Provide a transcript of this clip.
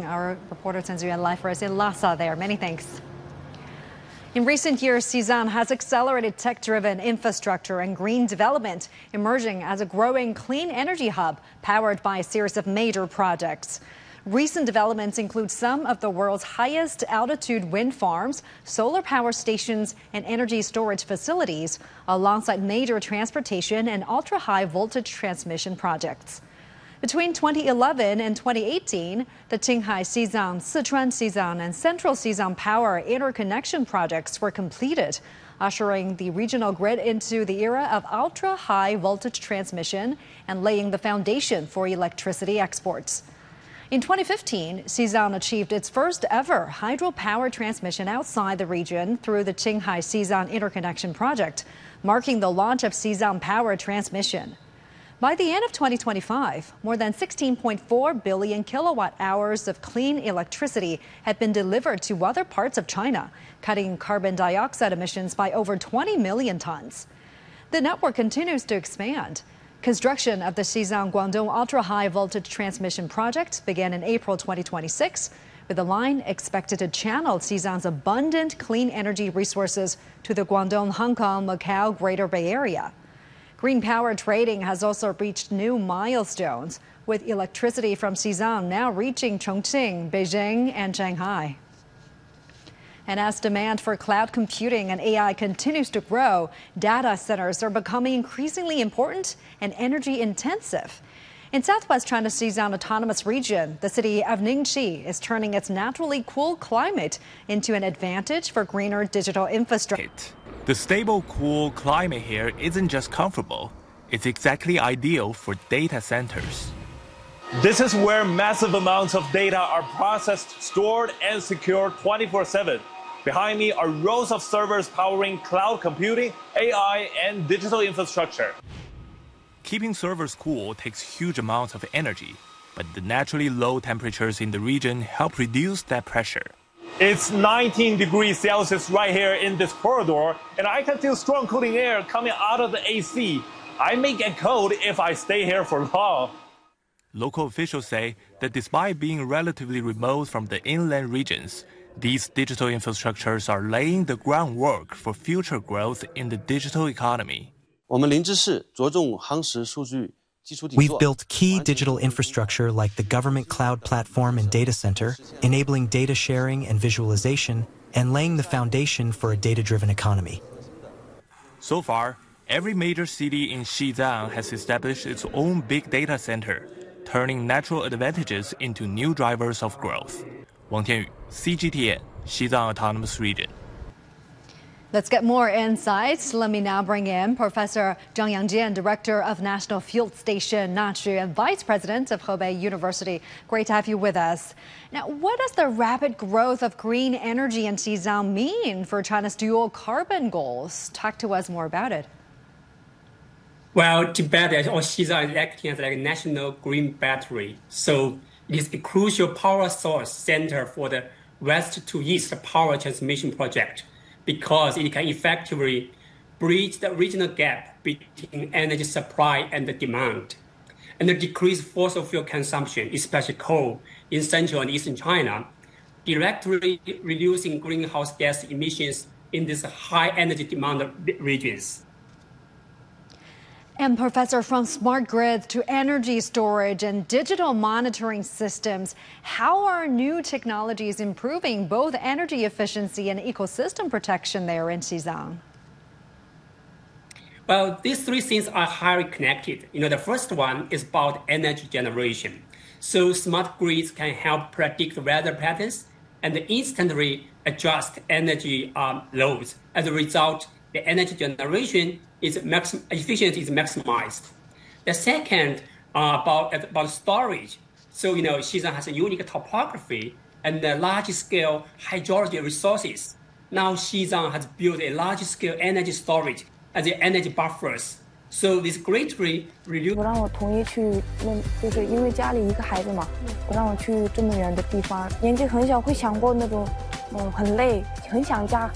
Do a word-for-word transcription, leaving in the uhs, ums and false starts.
Our reporter Chen Ziyuan live for us in Lhasa there. Many thanks. In recent years, Xizang has accelerated tech-driven infrastructure and green development, emerging as a growing clean energy hub powered by a series of major projects. Recent developments include some of the world's highest altitude wind farms, solar power stations, and energy storage facilities, alongside major transportation and ultra-high voltage transmission projects. Between twenty eleven and twenty eighteen, the Qinghai Xizang, Sichuan Xizang, and Central Xizang power interconnection projects were completed, ushering the regional grid into the era of ultra-high voltage transmission and laying the foundation for electricity exports. In twenty fifteen, Xizang achieved its first ever hydropower transmission outside the region through the Qinghai Xizang interconnection project, marking the launch of Xizang power transmission. By the end of twenty twenty-five, more than sixteen point four billion kilowatt hours of clean electricity had been delivered to other parts of China, cutting carbon dioxide emissions by over twenty million tons. The network continues to expand. Construction of the Xizang Guangdong ultra-high voltage transmission project began in April twenty twenty-six, with the line expected to channel Xizang's abundant clean energy resources to the Guangdong, Hong Kong, Macau, Greater Bay Area. Green power trading has also reached new milestones, with electricity from Xizang now reaching Chongqing, Beijing, and Shanghai. And as demand for cloud computing and A I continues to grow, data centers are becoming increasingly important and energy intensive. In southwest China's Xizang Autonomous Region, the city of Ningxi is turning its naturally cool climate into an advantage for greener digital infrastructure. The stable, cool climate here isn't just comfortable, it's exactly ideal for data centers. This is where massive amounts of data are processed, stored, and secured twenty-four seven. Behind me are rows of servers powering cloud computing, A I, and digital infrastructure. Keeping servers cool takes huge amounts of energy, but the naturally low temperatures in the region help reduce that pressure. It's nineteen degrees Celsius right here in this corridor, and I can feel strong cooling air coming out of the A C. I may get cold if I stay here for long. Local officials say that despite being relatively remote from the inland regions, these digital infrastructures are laying the groundwork for future growth in the digital economy. We've built key digital infrastructure like the government cloud platform and data center, enabling data sharing and visualization, and laying the foundation for a data-driven economy. So far, every major city in Xizang has established its own big data center, turning natural advantages into new drivers of growth. Wang Tianyu, C G T N, Xizang Autonomous Region. Let's get more insights. Let me now bring in Professor Zhang Yangjian, Director of National Field Station Nachi and Vice President of Hebei University. Great to have you with us. Now, what does the rapid growth of green energy in Xizang mean for China's dual carbon goals? Talk to us more about it. Well, Tibet or Xizang is acting as like a national green battery. So it is a crucial power source center for the west to east power transmission project, because it can effectively bridge the regional gap between energy supply and the demand, and decrease fossil fuel consumption, especially coal, in central and eastern China, directly reducing greenhouse gas emissions in these high energy demand regions. And Professor, from smart grids to energy storage and digital monitoring systems, how are new technologies improving both energy efficiency and ecosystem protection there in Xizang? Well, these three things are highly connected. You know, the first one is about energy generation. So smart grids can help predict weather patterns and instantly adjust energy um, loads. As a result, the energy generation is maxim- efficiency is maximized. The second uh, about about storage. So you know, Xizang has a unique topography and the large-scale hydrology resources. Now Xizang has built a large-scale energy storage as the energy buffers. So this greatly reduce. 我让我同意去，那就是因为家里一个孩子嘛，我让我去这么远的地方，年纪很小会想过那种，嗯，很累，很想家，